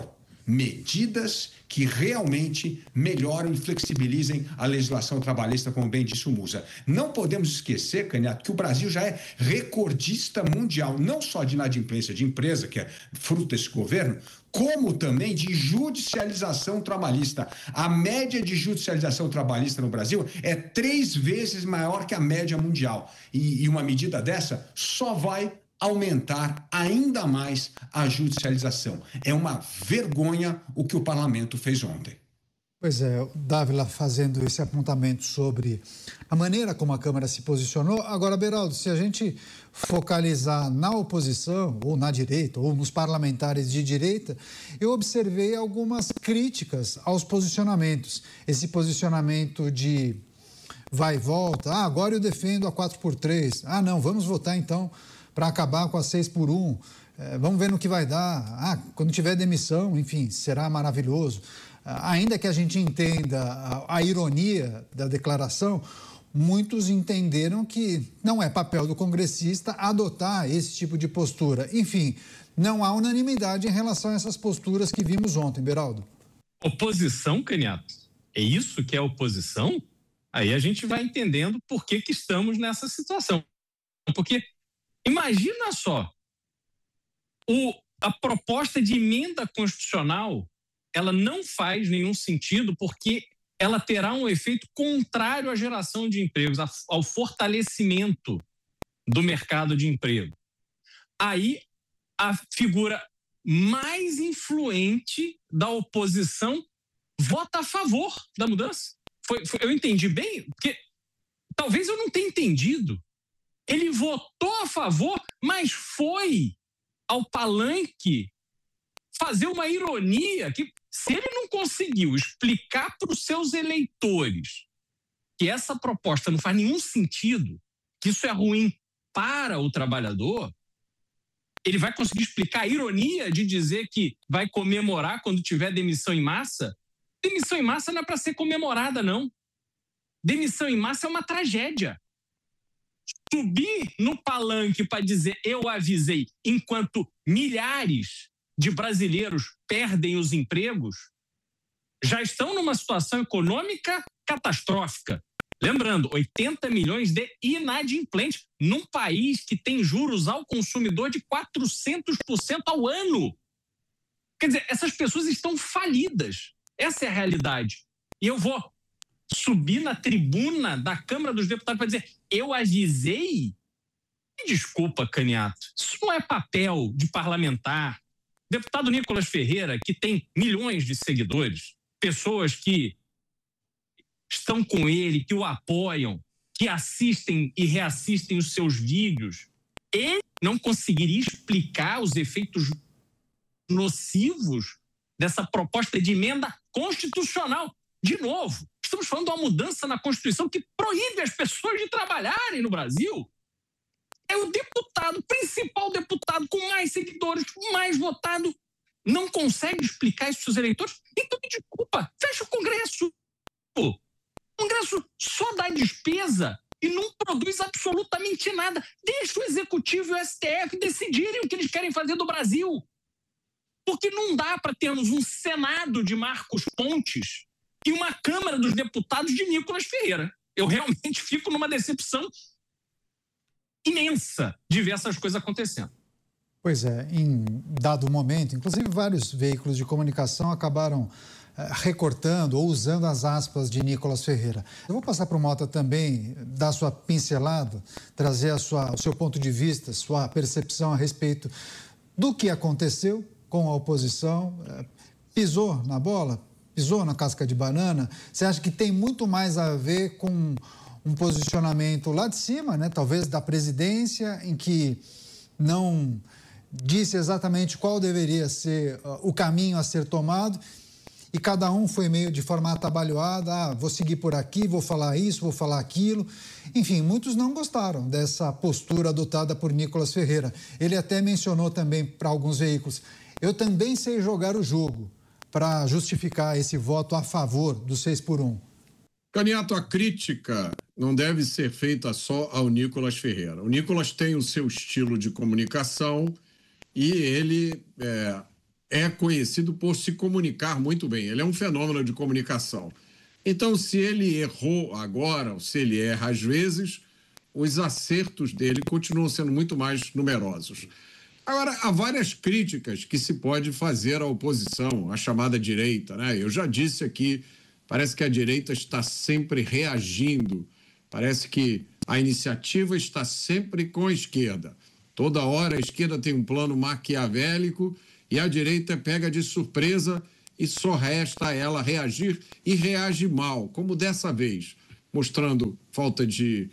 S4: medidas que realmente melhoram e flexibilizem a legislação trabalhista, como bem disse o Musa. Não podemos esquecer, Candidato, que o Brasil já é recordista mundial, não só de inadimplência de empresa, que é fruto desse governo, como também de judicialização trabalhista. A média de judicialização trabalhista no Brasil é três vezes maior que a média mundial. E, e uma medida dessa só vai aumentar ainda mais a judicialização. É uma vergonha o que o parlamento fez ontem.
S2: Pois é, o Dávila fazendo esse apontamento sobre a maneira como a Câmara se posicionou. Agora, Beraldo, se a gente focalizar na oposição, ou na direita, ou nos parlamentares de direita, eu observei algumas críticas aos posicionamentos. Esse posicionamento de vai e volta, ah, agora eu defendo a quatro por três, ah, não, vamos votar então para acabar com a seis por um, é, vamos ver no que vai dar, ah, quando tiver demissão, enfim, será maravilhoso. Ah, ainda que a gente entenda a, a ironia da declaração, muitos entenderam que não é papel do congressista adotar esse tipo de postura. Enfim, não há unanimidade em relação a essas posturas que vimos ontem, Beraldo.
S6: Oposição, Candidato? É isso que é oposição? Aí a gente vai entendendo por que que estamos nessa situação. Porque imagina só, o, a proposta de emenda constitucional, ela não faz nenhum sentido porque ela terá um efeito contrário à geração de empregos, ao fortalecimento do mercado de emprego. Aí a figura mais influente da oposição vota a favor da mudança. Foi, foi, eu entendi bem? Porque talvez eu não tenha entendido. Ele votou a favor, mas foi ao palanque fazer uma ironia que, se ele não conseguiu explicar para os seus eleitores que essa proposta não faz nenhum sentido, que isso é ruim para o trabalhador, ele vai conseguir explicar a ironia de dizer que vai comemorar quando tiver demissão em massa? Demissão em massa não é para ser comemorada, não. Demissão em massa é uma tragédia. Subir no palanque para dizer eu avisei, enquanto milhares de brasileiros perdem os empregos, já estão numa situação econômica catastrófica. Lembrando, oitenta milhões de inadimplentes num país que tem juros ao consumidor de quatrocentos por cento ao ano. Quer dizer, essas pessoas estão falidas. Essa é a realidade. E eu vou subir na tribuna da Câmara dos Deputados para dizer eu avisei? Me desculpa, Candidato, isso não é papel de parlamentar. Deputado Nicolas Ferreira, que tem milhões de seguidores, pessoas que estão com ele, que o apoiam, que assistem e reassistem os seus vídeos, ele não conseguiria explicar os efeitos nocivos dessa proposta de emenda constitucional. De novo, estamos falando de uma mudança na Constituição que proíbe as pessoas de trabalharem no Brasil. É o deputado, principal deputado com mais seguidores, mais votado, não consegue explicar isso para os eleitores? Então, me desculpa, fecha o Congresso. O Congresso só dá despesa e não produz absolutamente nada. Deixa o Executivo e o S T F decidirem o que eles querem fazer do Brasil. Porque não dá para termos um Senado de Marcos Pontes e uma Câmara dos Deputados de Nicolas Ferreira. Eu realmente fico numa decepção imensa de ver essas coisas acontecendo.
S2: Pois é, em dado momento, inclusive vários veículos de comunicação acabaram eh, recortando ou usando as aspas de Nicolas Ferreira. Eu vou passar para o Mota também dar sua pincelada, trazer a sua, o seu ponto de vista, sua percepção a respeito do que aconteceu com a oposição. Eh, pisou na bola? Pisou na casca de banana? Você acha que tem muito mais a ver com um posicionamento lá de cima, né? Talvez da presidência, em que não disse exatamente qual deveria ser uh, o caminho a ser tomado e cada um foi meio de forma atabalhoada, ah, vou seguir por aqui, vou falar isso, vou falar aquilo. Enfim, muitos não gostaram dessa postura adotada por Nicolas Ferreira. Ele até mencionou também para alguns veículos, eu também sei jogar o jogo para justificar esse voto a favor do seis por um.
S3: Candidato, a crítica não deve ser feita só ao Nicolas Ferreira. O Nicolas tem o seu estilo de comunicação e ele é, é conhecido por se comunicar muito bem. Ele é um fenômeno de comunicação. Então, se ele errou agora, ou se ele erra às vezes, os acertos dele continuam sendo muito mais numerosos. Agora, há várias críticas que se pode fazer à oposição, à chamada direita, né? Eu já disse aqui, parece que a direita está sempre reagindo, parece que a iniciativa está sempre com a esquerda. Toda hora a esquerda tem um plano maquiavélico e a direita pega de surpresa e só resta a ela reagir e reage mal, como dessa vez, mostrando falta de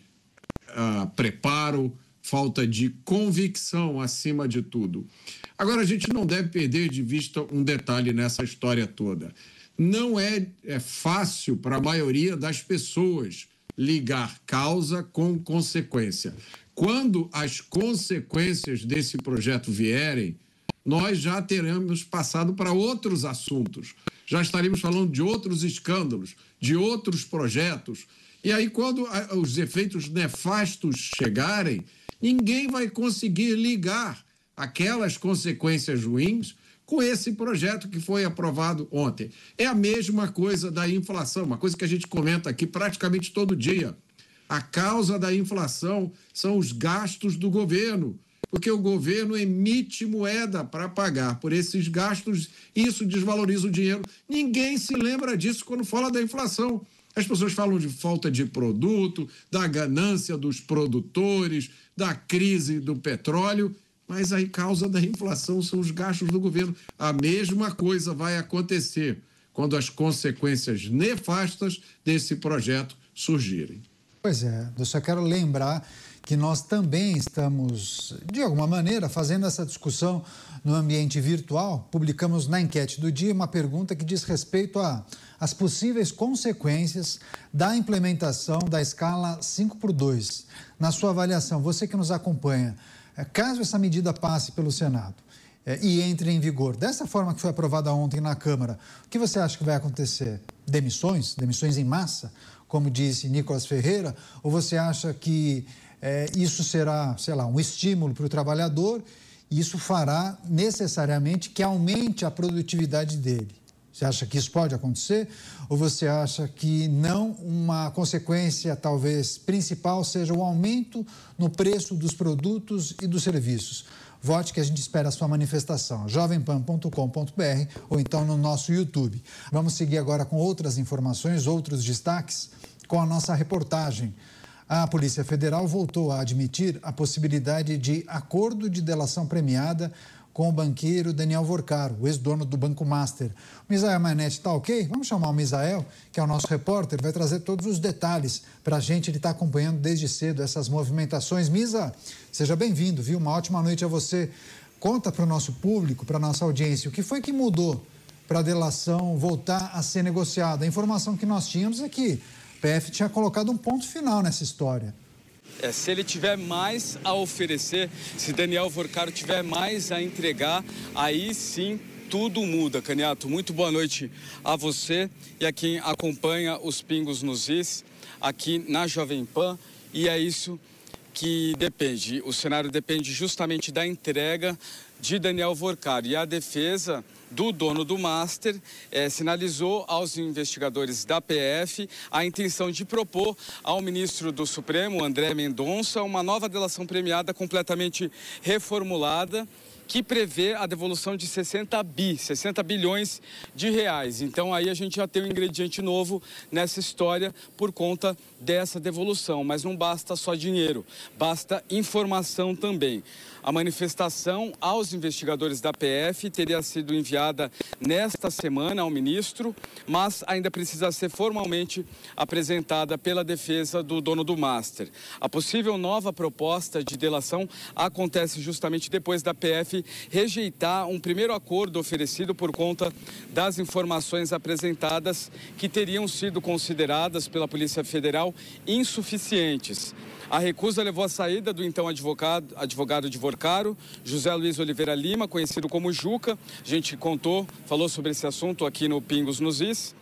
S3: uh, preparo, falta de convicção acima de tudo. Agora, a gente não deve perder de vista um detalhe nessa história toda. Não é, é fácil para a maioria das pessoas ligar causa com consequência. Quando as consequências desse projeto vierem, nós já teremos passado para outros assuntos, já estaremos falando de outros escândalos, de outros projetos. E aí, quando os efeitos nefastos chegarem, ninguém vai conseguir ligar aquelas consequências ruins com esse projeto que foi aprovado ontem. É a mesma coisa da inflação, uma coisa que a gente comenta aqui praticamente todo dia. A causa da inflação são os gastos do governo, porque o governo emite moeda para pagar por esses gastos, isso desvaloriza o dinheiro. Ninguém se lembra disso quando fala da inflação. As pessoas falam de falta de produto, da ganância dos produtores, da crise do petróleo, mas a causa da inflação são os gastos do governo. A mesma coisa vai acontecer quando as consequências nefastas desse projeto surgirem.
S2: Pois é, eu só quero lembrar que nós também estamos, de alguma maneira, fazendo essa discussão no ambiente virtual. Publicamos na enquete do dia uma pergunta que diz respeito às possíveis consequências da implementação da escala cinco por dois. Na sua avaliação, você que nos acompanha, caso essa medida passe pelo Senado e entre em vigor, dessa forma que foi aprovada ontem na Câmara, o que você acha que vai acontecer? Demissões? Demissões em massa, como disse Nicolas Ferreira? Ou você acha que É, isso será, sei lá, um estímulo para o trabalhador e isso fará necessariamente que aumente a produtividade dele? Você acha que isso pode acontecer? Ou você acha que não, uma consequência talvez principal seja o aumento no preço dos produtos e dos serviços? Vote que a gente espera a sua manifestação, jovem pan ponto com ponto br ou então no nosso YouTube. Vamos seguir agora com outras informações, outros destaques com a nossa reportagem. A Polícia Federal voltou a admitir a possibilidade de acordo de delação premiada com o banqueiro Daniel Vorcaro, o ex-dono do Banco Master. O Misael Mainetti está ok? Vamos chamar o Misael, que é o nosso repórter, vai trazer todos os detalhes para a gente. Ele está acompanhando desde cedo essas movimentações. Misa, seja bem-vindo, viu? Uma ótima noite a você. Conta para o nosso público, para a nossa audiência, o que foi que mudou para a delação voltar a ser negociada? A informação que nós tínhamos é que o P F tinha colocado um ponto final nessa história.
S8: É, se ele tiver mais a oferecer, se Daniel Vorcaro tiver mais a entregar, aí sim tudo muda, Caniato. Muito boa noite a você e a quem acompanha os Pingos nos Is aqui na Jovem Pan. E é isso que depende. O cenário depende justamente da entrega de Daniel Vorcaro. E a defesa do dono do Master eh, sinalizou aos investigadores da P F a intenção de propor ao ministro do Supremo, André Mendonça, uma nova delação premiada completamente reformulada, que prevê a devolução de sessenta bi, sessenta bilhões de reais. Então aí a gente já tem um ingrediente novo nessa história por conta dessa devolução. Mas não basta só dinheiro, basta informação também. A manifestação aos investigadores da P F teria sido enviada nesta semana ao ministro, mas ainda precisa ser formalmente apresentada pela defesa do dono do Master. A possível nova proposta de delação acontece justamente depois da P F rejeitar um primeiro acordo oferecido por conta das informações apresentadas que teriam sido consideradas pela Polícia Federal insuficientes. A recusa levou à saída do então advogado, advogado de Vorcaro, José Luiz Oliveira Lima, conhecido como Juca. A gente contou, falou sobre esse assunto aqui no Pingos nos Is.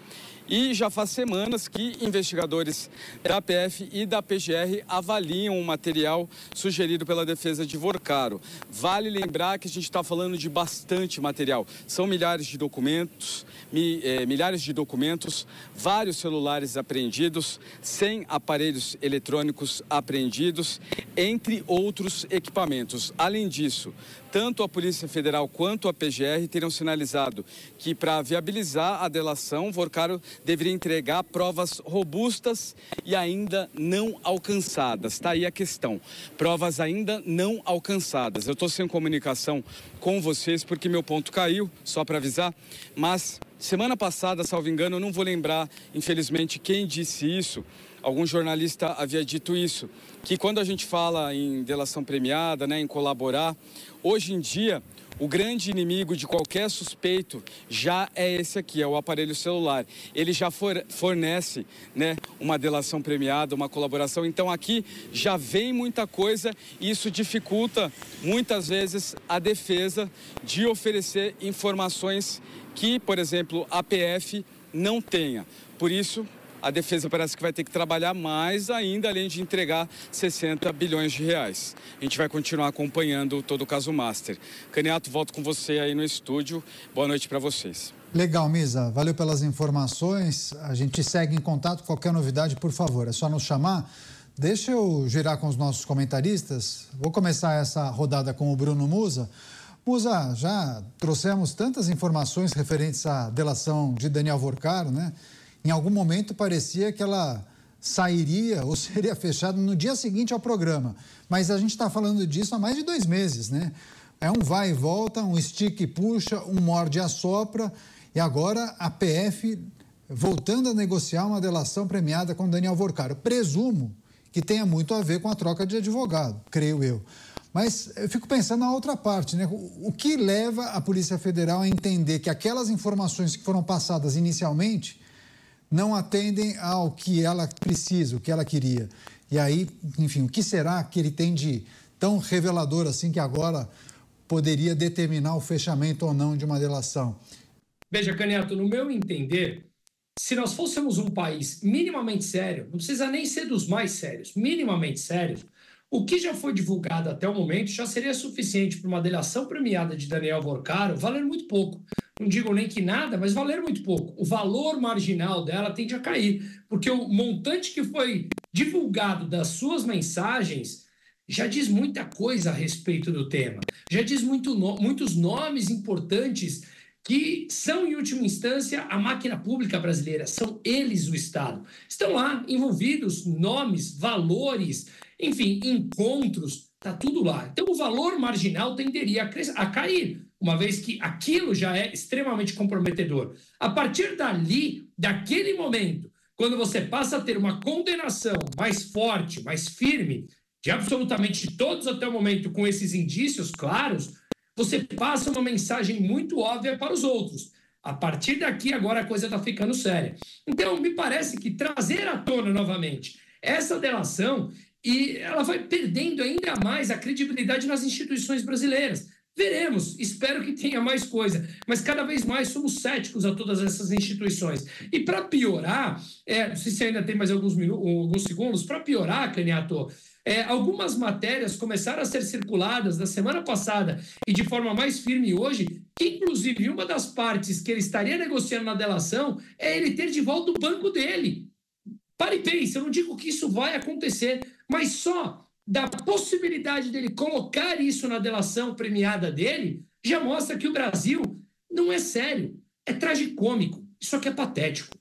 S8: E já faz semanas que investigadores da P F e da P G R avaliam o material sugerido pela defesa de Vorcaro. Vale lembrar que a gente está falando de bastante material. São milhares de documentos, mi, eh, milhares de documentos, vários celulares apreendidos, cem aparelhos eletrônicos apreendidos, entre outros equipamentos. Além disso, tanto a Polícia Federal quanto a P G R teriam sinalizado que, para viabilizar a delação, Vorcaro deveria entregar provas robustas e ainda não alcançadas. Está aí a questão. Provas ainda não alcançadas. Eu estou sem comunicação com vocês porque meu ponto caiu, só para avisar, mas semana passada, salvo engano, eu não vou lembrar, infelizmente, quem disse isso. Algum jornalista havia dito isso, que quando a gente fala em delação premiada, né, em colaborar, hoje em dia, o grande inimigo de qualquer suspeito já é esse aqui, é o aparelho celular. Ele já fornece, né, uma delação premiada, uma colaboração. Então aqui já vem muita coisa e isso dificulta muitas vezes a defesa de oferecer informações que, por exemplo, a P F não tenha. Por isso, a defesa parece que vai ter que trabalhar mais ainda, além de entregar sessenta bilhões de reais. A gente vai continuar acompanhando todo o caso Master. Caniato, volto com você aí no estúdio. Boa noite para vocês.
S2: Legal, Misa. Valeu pelas informações. A gente segue em contato. Qualquer novidade, por favor, é só nos chamar. Deixa eu girar com os nossos comentaristas. Vou começar essa rodada com o Bruno Musa. Musa, já trouxemos tantas informações referentes à delação de Daniel Vorcaro, né? Em algum momento parecia que ela sairia ou seria fechada no dia seguinte ao programa. Mas a gente está falando disso há mais de dois meses, né? É um vai e volta, um estica e puxa, um morde e assopra. E agora a P F voltando a negociar uma delação premiada com Daniel Vorcaro. Presumo que tenha muito a ver com a troca de advogado, creio eu. Mas eu fico pensando na outra parte, né? O que leva a Polícia Federal a entender que aquelas informações que foram passadas inicialmente não atendem ao que ela precisa, o que ela queria. E aí, enfim, o que será que ele tem de tão revelador assim que agora poderia determinar o fechamento ou não de uma delação?
S1: Veja, Caniato, no meu entender, se nós fôssemos um país minimamente sério, não precisa nem ser dos mais sérios, minimamente sérios, o que já foi divulgado até o momento já seria suficiente para uma delação premiada de Daniel Vorcaro valer muito pouco. Não digo nem que nada, mas valer muito pouco. O valor marginal dela tende a cair, porque o montante que foi divulgado das suas mensagens já diz muita coisa a respeito do tema. Já diz muito no, muitos nomes importantes que são, em última instância, a máquina pública brasileira. São eles o Estado. Estão lá envolvidos nomes, valores, enfim, encontros, está tudo lá. Então, o valor marginal tenderia a, a cair, uma vez que aquilo já é extremamente comprometedor. A partir dali, daquele momento, quando você passa a ter uma condenação mais forte, mais firme, de absolutamente todos até o momento, com esses indícios claros, você passa uma mensagem muito óbvia para os outros. A partir daqui, agora a coisa está ficando séria. Então, me parece que trazer à tona novamente essa delação, e ela vai perdendo ainda mais a credibilidade nas instituições brasileiras. Veremos, espero que tenha mais coisa, mas cada vez mais somos céticos a todas essas instituições. E para piorar, é, não sei se ainda tem mais alguns, minutos, alguns segundos, para piorar, Caniato, é, algumas matérias começaram a ser circuladas na semana passada e de forma mais firme hoje, que inclusive uma das partes que ele estaria negociando na delação é ele ter de volta o banco dele. Pare e pense, eu não digo que isso vai acontecer, mas só da possibilidade dele colocar isso na delação premiada dele, já mostra que o Brasil não é sério, é tragicômico, isso aqui é patético.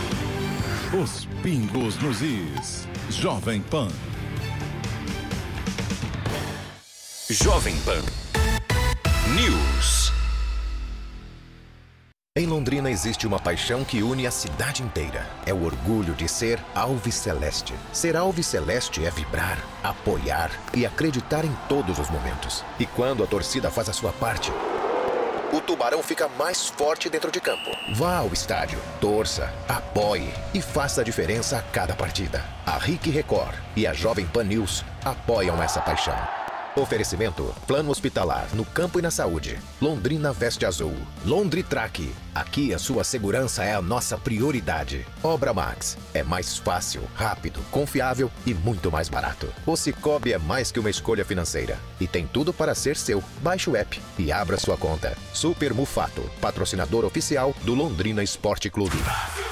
S9: Os pingos nos is. Jovem Pan.
S10: Jovem Pan News. Em Londrina existe uma paixão que une a cidade inteira. É o orgulho de ser alviceleste. Ser alviceleste é vibrar, apoiar e acreditar em todos os momentos. E quando a torcida faz a sua parte, o Tubarão fica mais forte dentro de campo. Vá ao estádio, torça, apoie e faça a diferença a cada partida. A R I C Record e a Jovem Pan News apoiam essa paixão. Oferecimento: Plano Hospitalar no campo e na saúde. Londrina veste azul. Londritrack. Aqui a sua segurança é a nossa prioridade. Obra Max. É mais fácil, rápido, confiável e muito mais barato. O Cicobi é mais que uma escolha financeira. E tem tudo para ser seu. Baixe o app e abra sua conta. Super Mufato, patrocinador oficial do Londrina Esporte Clube.